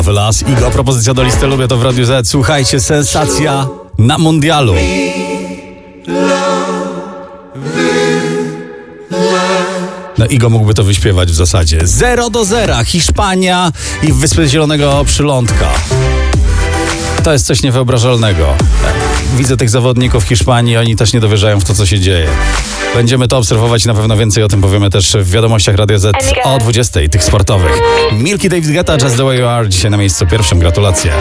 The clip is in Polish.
Las. Igo, propozycja do listy Lubię to w Radiu Z. Słuchajcie, sensacja na mundialu. No Igo mógłby to wyśpiewać w zasadzie. 0-0, Hiszpania i Wyspy Zielonego Przylądka. To jest coś niewyobrażalnego. Widzę tych zawodników Hiszpanii, oni też nie dowierzają w to, co się dzieje. Będziemy to obserwować i na pewno więcej o tym powiemy też w wiadomościach Radia Z o 20:00, tych sportowych. Milky David Guetta, Just the Way You Are, dzisiaj na miejscu pierwszym. Gratulacje.